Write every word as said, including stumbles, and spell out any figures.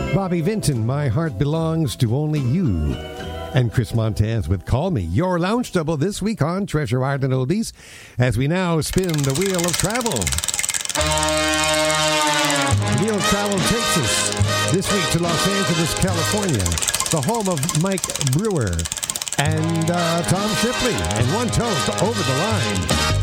Bobby Vinton, My Heart Belongs to Only You. And Chris Montez with Call Me, your lounge double this week on Treasure Island Oldies, as we now spin the wheel of travel. The wheel of travel takes us this week to Los Angeles, California, the home of Mike Brewer and uh, Tom Shipley, and one toast over the line.